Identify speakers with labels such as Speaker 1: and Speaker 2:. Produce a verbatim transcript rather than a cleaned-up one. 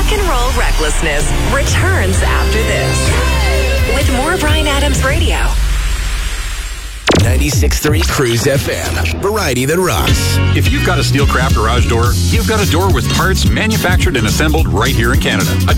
Speaker 1: Rock and Roll Recklessness returns after this. With more Bryan Adams Radio.
Speaker 2: ninety-six point three Cruise F M. Variety that rocks.
Speaker 3: If you've got a Steelcraft garage door, you've got a door with parts manufactured and assembled right here in Canada. A